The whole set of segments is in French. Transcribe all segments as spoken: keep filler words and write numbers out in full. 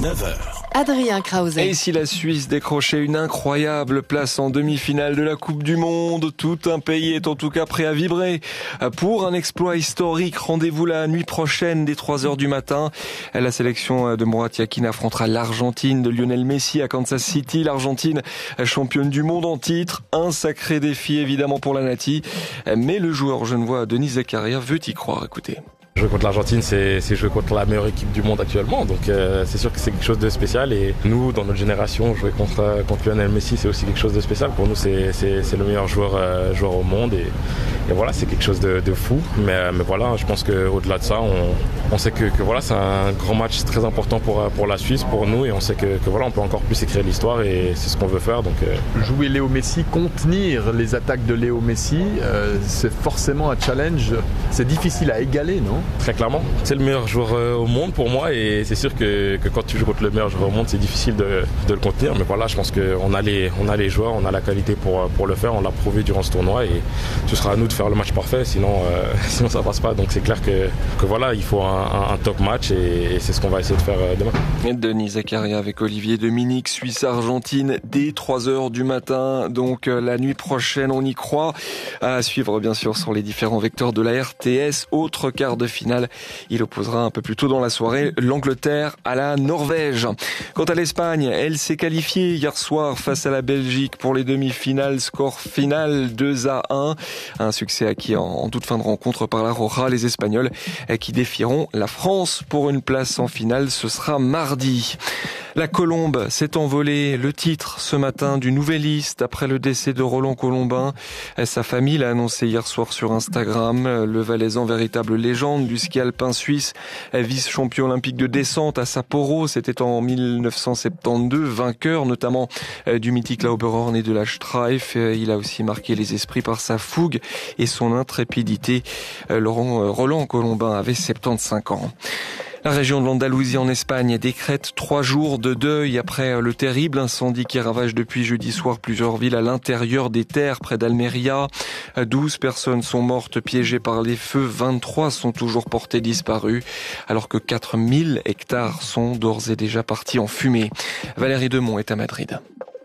neuf heures. Adrien Krause. Et si la Suisse décrochait une incroyable place en demi-finale de la Coupe du Monde, tout un pays est en tout cas prêt à vibrer. Pour un exploit historique, rendez-vous la nuit prochaine dès trois heures du matin. La sélection de Murat Yakin affrontera l'Argentine de Lionel Messi à Kansas City. L'Argentine, championne du monde en titre. Un sacré défi évidemment pour la Nati. Mais le joueur genevois Denis Zakaria veut y croire. Écoutez. Jouer contre l'Argentine, c'est, c'est jouer contre la meilleure équipe du monde actuellement, donc euh, c'est sûr que c'est quelque chose de spécial. Et nous, dans notre génération, jouer contre, contre Lionel Messi, c'est aussi quelque chose de spécial. Pour nous, c'est, c'est, c'est le meilleur joueur, euh, joueur au monde, et, et voilà, c'est quelque chose de, de fou. Mais, mais voilà, je pense qu'au-delà de ça, on, on sait que, que voilà, c'est un grand match très important pour, pour la Suisse, pour nous, et on sait que, que voilà, on peut encore plus écrire l'histoire, et c'est ce qu'on veut faire. Donc, euh... jouer Léo Messi, contenir les attaques de Léo Messi, euh, c'est forcément un challenge. C'est difficile à égaler, non ? Très clairement, c'est le meilleur joueur euh, au monde pour moi, et c'est sûr que, que quand tu joues contre le meilleur joueur au monde, c'est difficile de, de le contenir. Mais voilà, je pense qu'on a les, on a les joueurs, on a la qualité pour, pour le faire, on l'a prouvé durant ce tournoi, et ce sera à nous de faire le match parfait, sinon, euh, sinon ça passe pas. Donc c'est clair que, que voilà, il faut un, un, un top match, et, et c'est ce qu'on va essayer de faire euh, demain. Et Denis Zakaria avec Olivier Dominique, Suisse-Argentine dès trois heures du matin, donc euh, la nuit prochaine, on y croit. À suivre bien sûr sur les différents vecteurs de la R T S. Autre quart de finale, il opposera un peu plus tôt dans la soirée l'Angleterre à la Norvège. Quant à l'Espagne, elle s'est qualifiée hier soir face à la Belgique pour les demi-finales. Score final deux à un. Un succès acquis en, en toute fin de rencontre par la Roja. Les Espagnols qui défieront la France pour une place en finale. Ce sera mardi. La Colombe s'est envolée, le titre ce matin du Nouvelliste après le décès de Roland Colombin. Sa famille l'a annoncé hier soir sur Instagram. Le Valaisan, véritable légende du ski alpin suisse, vice-champion olympique de descente à Sapporo, c'était en mille neuf cent soixante-douze, vainqueur notamment du mythique Lauberhorn et de la Streif. Il a aussi marqué les esprits par sa fougue et son intrépidité. Laurent Roland Colombin avait soixante-quinze ans. La région de l'Andalousie en Espagne décrète trois jours de deuil après le terrible incendie qui ravage depuis jeudi soir plusieurs villes à l'intérieur des terres près d'Almeria. douze personnes sont mortes piégées par les feux, vingt-trois sont toujours portées disparues, alors que quatre mille hectares sont d'ores et déjà partis en fumée. Valérie Demont est à Madrid.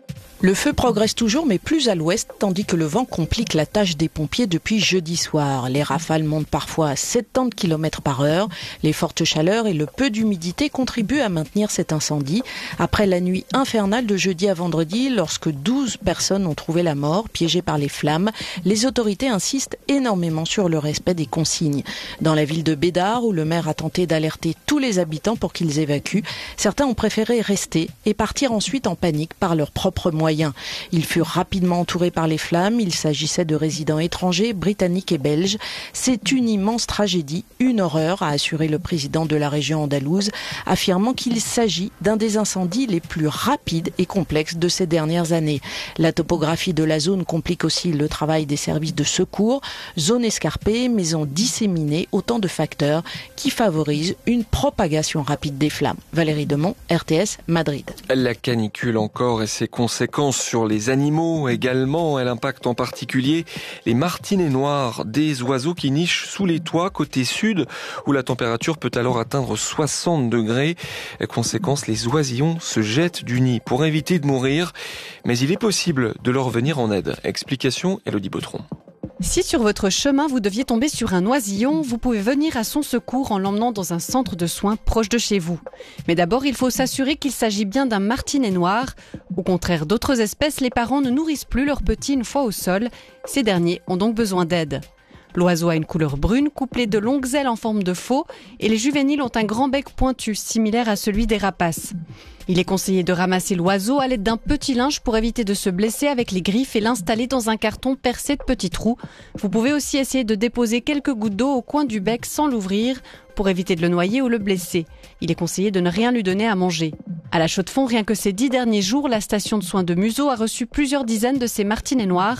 Le feu progresse toujours, mais plus à l'ouest, tandis que le vent complique la tâche des pompiers depuis jeudi soir. Les rafales montent parfois à soixante-dix kilomètres par heure. Les fortes chaleurs et le peu d'humidité contribuent à maintenir cet incendie. Après la nuit infernale de jeudi à vendredi, lorsque douze personnes ont trouvé la mort, piégées par les flammes, les autorités insistent énormément sur le respect des consignes. Dans la ville de Bédar, où le maire a tenté d'alerter tous les habitants pour qu'ils évacuent, certains ont préféré rester et partir ensuite en panique par leurs propres moyens. Ils furent rapidement entourés par les flammes. Il s'agissait de résidents étrangers, britanniques et belges. C'est une immense tragédie, une horreur, a assuré le président de la région andalouse, affirmant qu'il s'agit d'un des incendies les plus rapides et complexes de ces dernières années. La topographie de la zone complique aussi le travail des services de secours. Zone escarpée, maisons disséminées, autant de facteurs qui favorisent une propagation rapide des flammes. Valérie Demont, R T S, Madrid. La canicule encore et ses conséquences sur les animaux également. Elle impacte en particulier les martinets noirs, des oiseaux qui nichent sous les toits côté sud où la température peut alors atteindre soixante degrés. Conséquence, les oisillons se jettent du nid pour éviter de mourir. Mais il est possible de leur venir en aide. Explication, Elodie Bautron. Si sur votre chemin vous deviez tomber sur un oisillon, vous pouvez venir à son secours en l'emmenant dans un centre de soins proche de chez vous. Mais d'abord, il faut s'assurer qu'il s'agit bien d'un martinet noir. Au contraire d'autres espèces, les parents ne nourrissent plus leurs petits une fois au sol. Ces derniers ont donc besoin d'aide. L'oiseau a une couleur brune, couplée de longues ailes en forme de faux, et les juvéniles ont un grand bec pointu, similaire à celui des rapaces. Il est conseillé de ramasser l'oiseau à l'aide d'un petit linge pour éviter de se blesser avec les griffes et l'installer dans un carton percé de petits trous. Vous pouvez aussi essayer de déposer quelques gouttes d'eau au coin du bec sans l'ouvrir pour éviter de le noyer ou le blesser. Il est conseillé de ne rien lui donner à manger. À la Chaux-de-Fonds, rien que ces dix derniers jours, la station de soins de Museau a reçu plusieurs dizaines de ces martinets noirs.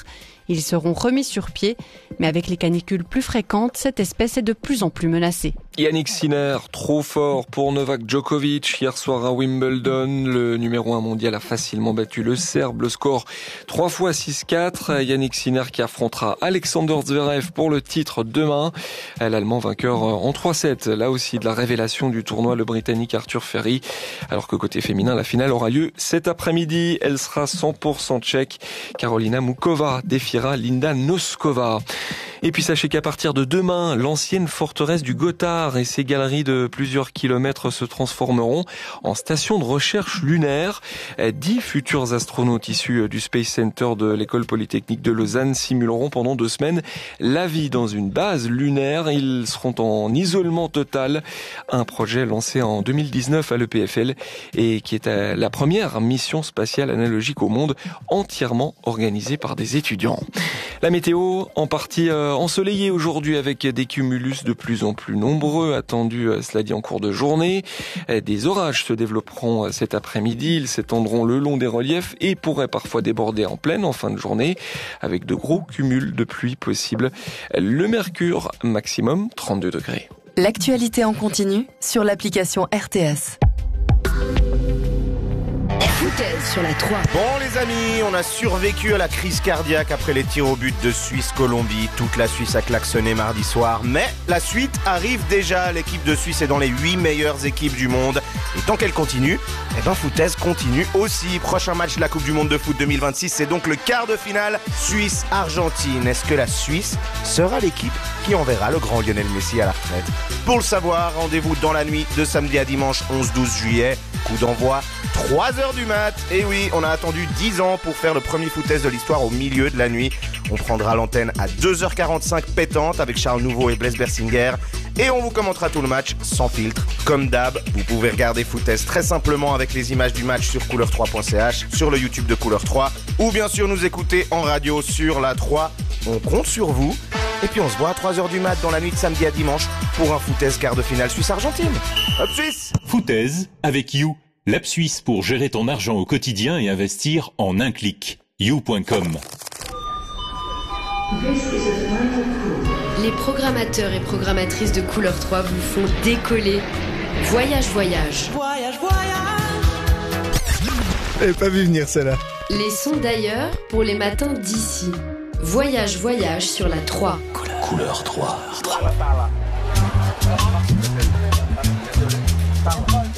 Ils seront remis sur pied, mais avec les canicules plus fréquentes, cette espèce est de plus en plus menacée. Yannick Sinner, trop fort pour Novak Djokovic. Hier soir à Wimbledon, le numéro un mondial a facilement battu le Serbe. Le score trois fois six quatre. Yannick Sinner qui affrontera Alexander Zverev pour le titre demain. L'Allemand vainqueur en trois sept. Là aussi de la révélation du tournoi, le Britannique Arthur Ferry. Alors que côté féminin, la finale aura lieu cet après-midi. Elle sera cent pour cent tchèque. Karolina Mukova défiera Linda Noskova. Et puis sachez qu'à partir de demain, l'ancienne forteresse du Gothard et ses galeries de plusieurs kilomètres se transformeront en station de recherche lunaire. Dix futurs astronautes issus du Space Center de l'École Polytechnique de Lausanne simuleront pendant deux semaines la vie dans une base lunaire. Ils seront en isolement total. Un projet lancé en deux mille dix-neuf à l'E P F L et qui est la première mission spatiale analogique au monde entièrement organisée par des étudiants. La météo, en partie euh, ensoleillée aujourd'hui avec des cumulus de plus en plus nombreux attendus, euh, cela dit, en cours de journée. Euh, des orages se développeront euh, cet après-midi, ils s'étendront le long des reliefs et pourraient parfois déborder en pleine en fin de journée avec de gros cumuls de pluie possibles. Le mercure, maximum trente-deux degrés. L'actualité en continu sur l'application R T S. Foutaise sur la trois. Bon les amis, on a survécu à la crise cardiaque après les tirs au but de Suisse-Colombie. Toute la Suisse a klaxonné mardi soir, mais la suite arrive déjà. L'équipe de Suisse est dans les huit meilleures équipes du monde. Et tant qu'elle continue, eh ben Foutaise continue aussi. Prochain match de la Coupe du Monde de foot deux mille vingt-six, c'est donc le quart de finale Suisse-Argentine. Est-ce que la Suisse sera l'équipe qui enverra le grand Lionel Messi à la retraite? Pour le savoir, rendez-vous dans la nuit de samedi à dimanche onze douze juillet. Coup d'envoi trois heures du mat. Et oui, on a attendu dix ans pour faire le premier foutaise de l'histoire au milieu de la nuit. On prendra l'antenne à deux heures quarante-cinq pétante avec Charles Nouveau et Blaise Bersinger. Et on vous commentera tout le match sans filtre, comme d'hab. Vous pouvez regarder Foutaise très simplement avec les images du match sur couleur trois point c h, sur le YouTube de Couleur trois, ou bien sûr nous écouter en radio sur la trois. On compte sur vous. Et puis on se voit à trois heures du mat dans la nuit de samedi à dimanche pour un Foutaise quart de finale Suisse-Argentine. Hop Suisse! Foutaise avec You, l'app suisse pour gérer ton argent au quotidien et investir en un clic. you point com. Les programmateurs et programmatrices de Couleur trois vous font décoller. Voyage, voyage. Voyage, voyage. J'avais pas vu venir celle-là. Les sons d'ailleurs pour les matins d'ici. Voyage, voyage sur la trois. Couleur trois.